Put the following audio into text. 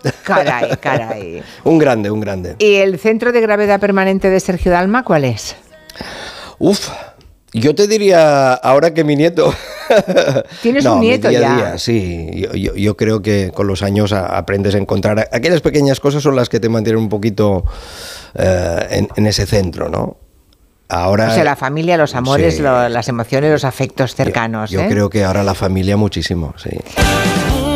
Caray. Un grande. ¿Y el centro de gravedad permanente de Sergio Dalma cuál es? Yo te diría, ahora que mi nieto... ¿Tienes un nieto mi día a ya? día, sí. Yo creo que con los años aprendes a encontrar... Aquellas pequeñas cosas son las que te mantienen un poquito en ese centro, ¿no? Ahora, o sea, la familia, los amores, sí. las emociones, los afectos cercanos. Yo creo que ahora la familia muchísimo, sí.